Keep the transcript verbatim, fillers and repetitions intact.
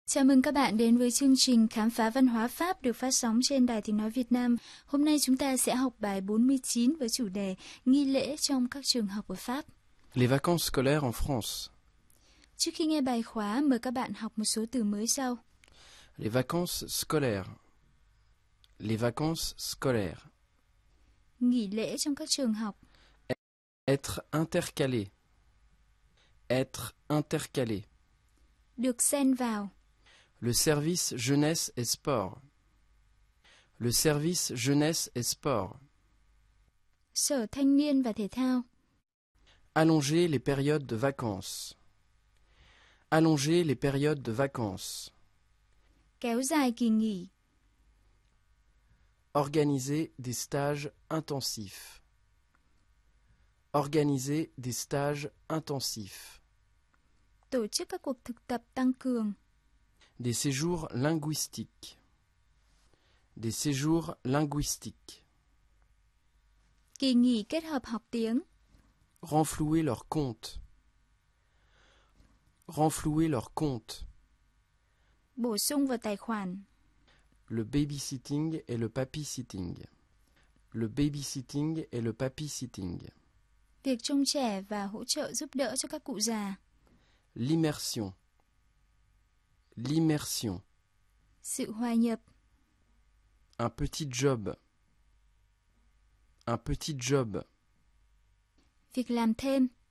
Chào mừng các bạn đến với chương trình Khám phá văn hóa Pháp được phát sóng trên Đài Tiếng nói Việt Nam. Hôm nay chúng ta sẽ học bài bốn mươi chín với chủ đề nghi lễ trong các trường học ở Pháp. Les vacances scolaires en France. Trước khi nghe bài khóa, mời các bạn học một số từ mới sau. Les vacances scolaires. Les vacances scolaires. Nghỉ lễ trong các trường học. Être intercalé. Être intercalé. Được xen vào. Le service jeunesse et sport. Le service jeunesse et sport. Sở thanh niên và thể thao. Allonger les périodes de vacances. Allonger les périodes de vacances. Kéo dài kỳ nghỉ. Organiser des stages intensifs. Organiser des stages intensifs. Tổ chức các cuộc thực tập tăng cường. Des séjours linguistiques. Des séjours linguistiques. Kỳ nghỉ kết hợp học tiếng. Renflouer leur compte. Renflouer leur compte. Bổ sung vào tài khoản. Le babysitting et le papysitting. Le babysitting et le papysitting. Việc trông trẻ và hỗ trợ giúp đỡ cho các cụ già. L'immersion. L'immersion. Sự hòa nhập. Un petit job. Un petit job. Việc làm thêm.